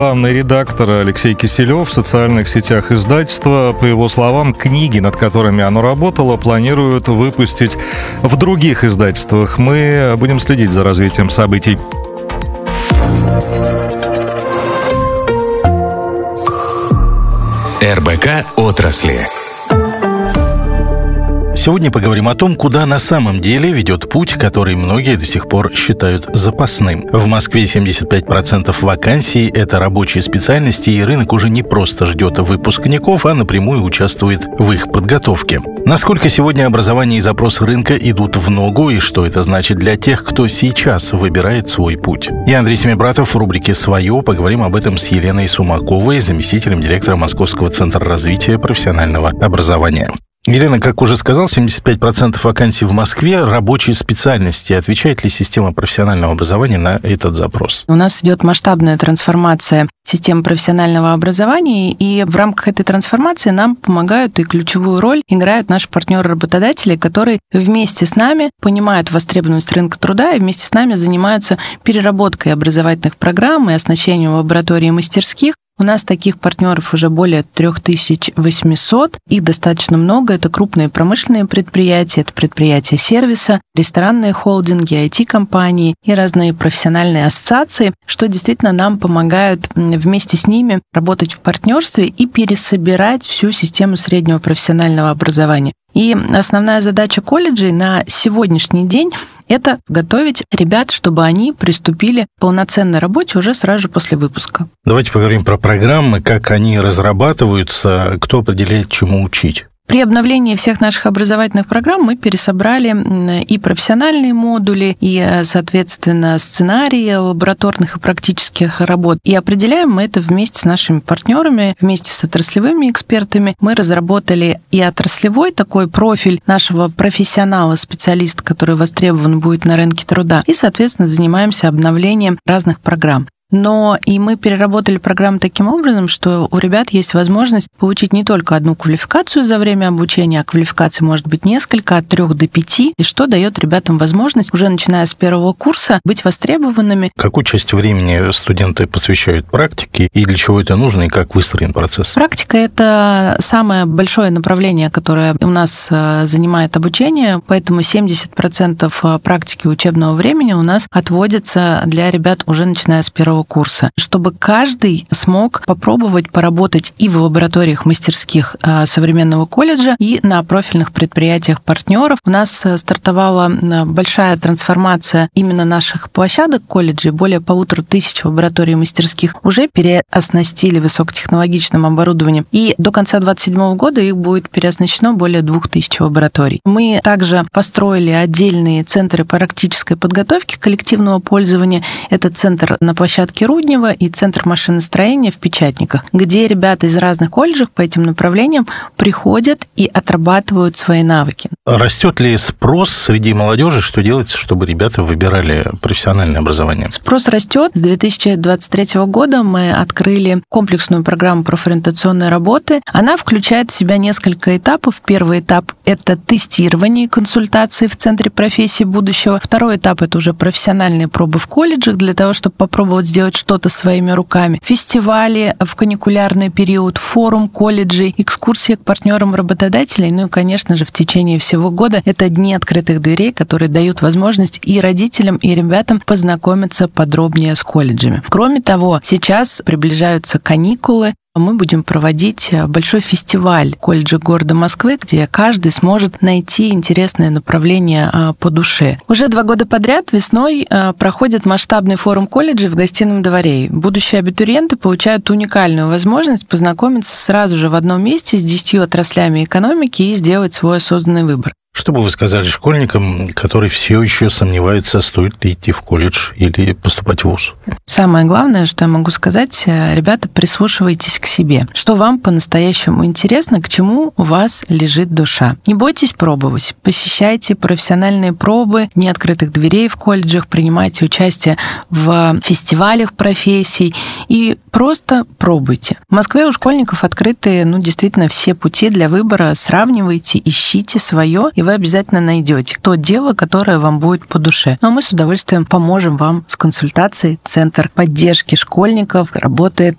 Главный редактор Алексей Киселев в социальных сетях издательства. По его словам, книги, над которыми оно работало, планируют выпустить в других издательствах. Мы будем следить за развитием событий. РБК отрасли. Сегодня поговорим о том, куда на самом деле ведет путь, который многие до сих пор считают запасным. В Москве 75% вакансий – это рабочие специальности, и рынок уже не просто ждет выпускников, а напрямую участвует в их подготовке. Насколько сегодня образование и запрос рынка идут в ногу, и что это значит для тех, кто сейчас выбирает свой путь? Я Андрей Семибратов в рубрике «Свое». Поговорим об этом с Еленой Сумаковой, заместителем директора Московского центра развития профессионального образования. Елена, как уже сказал, 75% вакансий в Москве – рабочие специальности. Отвечает ли система профессионального образования на этот запрос? У нас идет масштабная трансформация системы профессионального образования, и в рамках этой трансформации нам помогают и ключевую роль играют наши партнеры-работодатели, которые вместе с нами понимают востребованность рынка труда и вместе с нами занимаются переработкой образовательных программ и оснащением лабораторий и мастерских. У нас таких партнеров уже более 3800, их достаточно много. Это крупные промышленные предприятия, это предприятия сервиса, ресторанные холдинги, IT-компании и разные профессиональные ассоциации, что действительно нам помогают вместе с ними работать в партнерстве и пересобирать всю систему среднего профессионального образования. И основная задача колледжей на сегодняшний день – это готовить ребят, чтобы они приступили к полноценной работе уже сразу же после выпуска. Давайте поговорим про программы, как они разрабатываются, кто определяет, чему учить. При обновлении всех наших образовательных программ мы пересобрали и профессиональные модули, и, соответственно, сценарии лабораторных и практических работ. И определяем мы это вместе с нашими партнерами, вместе с отраслевыми экспертами. Мы разработали и отраслевой такой профиль нашего профессионала, специалиста, который востребован будет на рынке труда, и, соответственно, занимаемся обновлением разных программ. Но и мы переработали программу таким образом, что у ребят есть возможность получить не только одну квалификацию за время обучения, а квалификаций может быть несколько, от 3 до 5, и что дает ребятам возможность, уже начиная с первого курса, быть востребованными. Какую часть времени студенты посвящают практике, и для чего это нужно, и как выстроен процесс? Практика – это самое большое направление, которое у нас занимает обучение, поэтому 70% практики учебного времени у нас отводится для ребят уже начиная с первого курса, чтобы каждый смог попробовать поработать и в лабораториях мастерских современного колледжа, и на профильных предприятиях партнеров. У нас стартовала большая трансформация именно наших площадок колледжей. Более 1500 лабораторий мастерских уже переоснастили высокотехнологичным оборудованием. И до конца 2027 года их будет переоснащено более 2000 лабораторий. Мы также построили отдельные центры практической подготовки коллективного пользования. Это центр на площадке Руднева и центр машиностроения в Печатниках, где ребята из разных колледжей по этим направлениям приходят и отрабатывают свои навыки. Растет ли спрос среди молодежи? Что делается, чтобы ребята выбирали профессиональное образование? Спрос растет. С 2023 года мы открыли комплексную программу профориентационной работы. Она включает в себя несколько этапов. Первый этап – это тестирование и консультации в Центре профессии будущего. Второй этап – это уже профессиональные пробы в колледжах для того, чтобы попробовать сделать что-то своими руками. Фестивали в каникулярный период, форум колледжей, экскурсии к партнерам работодателей, ну и, конечно же, в течение всего года это дни открытых дверей, которые дают возможность и родителям, и ребятам познакомиться подробнее с колледжами. Кроме того, сейчас приближаются каникулы. Мы будем проводить большой фестиваль колледжа города Москвы, где каждый сможет найти интересное направление по душе. Уже 2 года подряд весной проходит масштабный форум колледжей в Гостином дворе. Будущие абитуриенты получают уникальную возможность познакомиться сразу же в одном месте с 10 отраслями экономики и сделать свой осознанный выбор. Что бы вы сказали школьникам, которые все еще сомневаются, стоит ли идти в колледж или поступать в вуз? Самое главное, что я могу сказать, ребята, прислушивайтесь к себе. Что вам по-настоящему интересно, к чему у вас лежит душа. Не бойтесь пробовать. Посещайте профессиональные пробы, дни открытых дверей в колледжах, принимайте участие в фестивалях профессий и просто пробуйте. В Москве у школьников открыты, действительно, все пути для выбора. Сравнивайте, ищите свое, и и вы обязательно найдете то дело, которое вам будет по душе. Но мы с удовольствием поможем вам с консультацией. Центр поддержки школьников работает